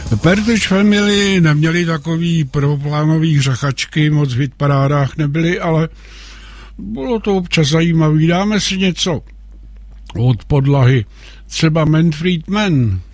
Partridge Family neměli takový prvoplánový hřachačky, moc v hitparádách nebyly, ale bylo to občas zajímavý. Dáme si něco od podlahy. Třeba Manfred Mann.